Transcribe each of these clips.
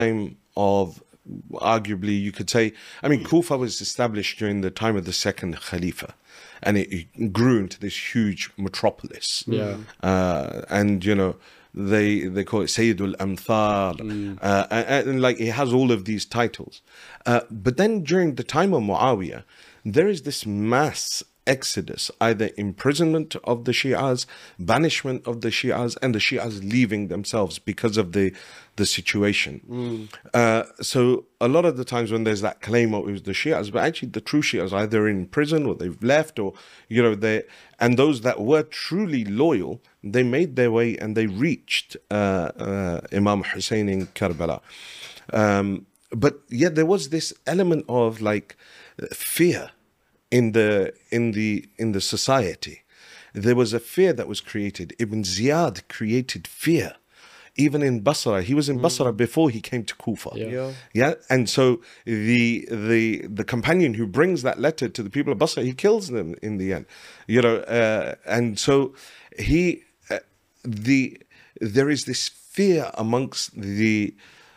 time of, arguably you could say, I mean, Kufa was established during the time of the second Khalifa, and it grew into this huge metropolis. Yeah. And you know, they call it Sayyidul Amthal, and like it has all of these titles. But then during the time of Muawiyah, there is this mass exodus, either imprisonment of the Shi'as, banishment of the Shi'as, and the Shi'as leaving themselves because of the situation. So a lot of the times when there's that claim of it was the Shi'as, but actually the true Shi'as either in prison or they've left, or you know, and those that were truly loyal, they made their way and they reached Imam Hussein in Karbala. But yet there was this element of like fear in the society. There was a fear that was created. Ibn Ziyad created fear. Even in Basra, he was in Basra before he came to Kufa. Yeah. And so the companion who brings that letter to the people of Basra, he kills them in the end. You know, and so there is this fear amongst the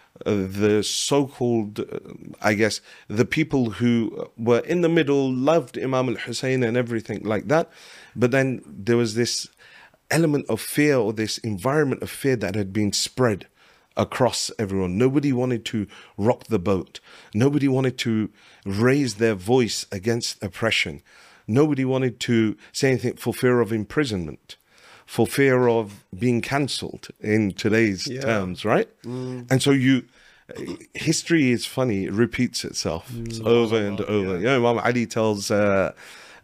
so-called, I guess, the people who were in the middle, loved Imam al-Hussein and everything like that. But then there was this element of fear, or this environment of fear that had been spread across everyone. Nobody wanted to rock the boat. Nobody wanted to raise their voice against oppression. Nobody wanted to say anything for fear of imprisonment, for fear of being cancelled in today's terms, right? And so history is funny, it repeats itself over and over. Yeah, Imam Ali tells Harith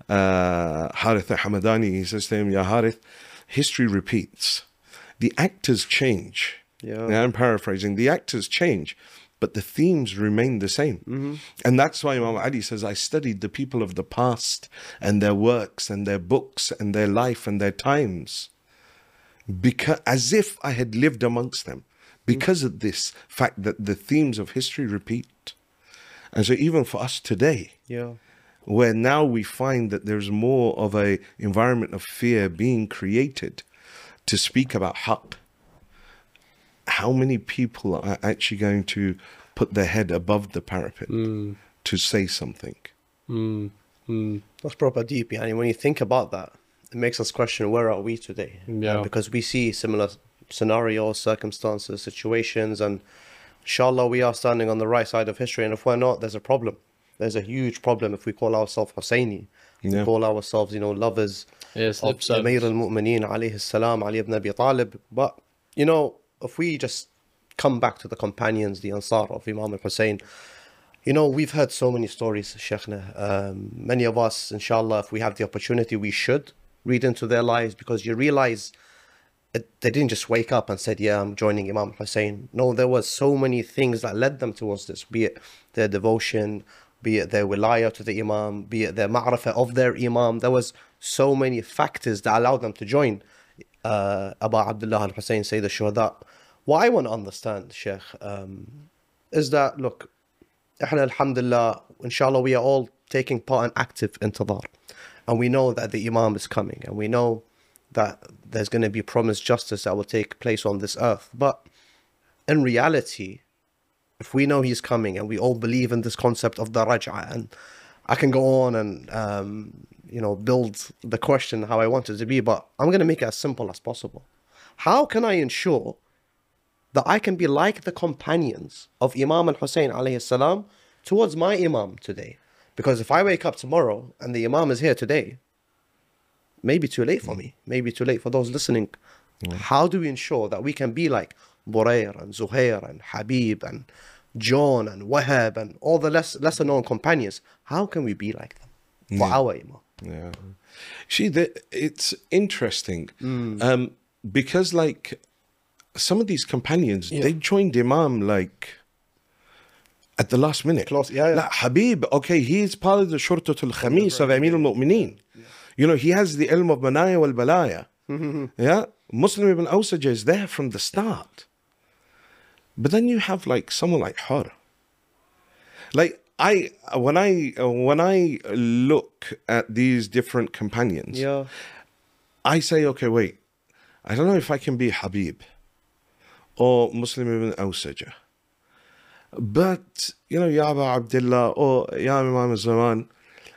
al-Hamadani, he says to him, Ya Harith, history repeats. The actors change. Now I'm paraphrasing. The actors change, but the themes remain the same. And that's why Imam Ali says, I studied the people of the past and their works and their books and their life and their times, because as if I had lived amongst them, because of this fact that the themes of history repeat. And so even for us today, where now we find that there's more of a environment of fear being created to speak about haqq, how many people are actually going to put their head above the parapet to say something? That's proper deep. And when you think about that, it makes us question, where are we today? Because we see similar scenarios, circumstances, situations, and inshallah we are standing on the right side of history. And if we're not, there's a problem. There's a huge problem if we call ourselves Husseini, we call ourselves, you know, lovers of Amir al-Mu'mineen alayhi salam, Ali ibn Abi Talib. But, you know, if we just come back to the companions, the Ansar of Imam al-Hussein, you know, we've heard so many stories, Shaykhna. Many of us, inshallah, if we have the opportunity, we should read into their lives, because you realize they didn't just wake up and said, yeah, I'm joining Imam Hussein. No, there was so many things that led them towards this, be it their devotion, be it their wilayah to the Imam, be it their ma'rifah of their Imam. There was so many factors that allowed them to join Abu Abdullah al-Hussein, Sayyid al-Shuhada. What I want to understand, Sheikh, is that, look, alhamdulillah, inshallah, we are all taking part in active intidar. And we know that the Imam is coming, and we know that there's going to be promised justice that will take place on this earth. But in reality, if we know he's coming and we all believe in this concept of the raj'ah, and I can go on and you know, build the question how I want it to be, but I'm going to make it as simple as possible. How can I ensure that I can be like the companions of Imam al-Hussein alayhi salam towards my Imam today? Because if I wake up tomorrow and the Imam is here today, maybe too late for me, maybe too late for those listening. How do we ensure that we can be like Burayr and Zuhair and Habib and John and Wahab and all the lesser known companions? How can we be like them for our Imam? See, it's interesting because like some of these companions, they joined Imam like at the last minute. Close, Like Habib, okay, he is part of the Shurtatul Khamis of Amir al-Mu'mineen. You know, he has the ilm of Manaya wal Balaya. Muslim ibn Awsaja is there from the start. But then you have like someone like Har. Like when I look at these different companions, I say, okay, wait, I don't know if I can be Habib or Muslim ibn Awsaja. But, Ya Aba Abdullah, or Ya Imam al-Zaman,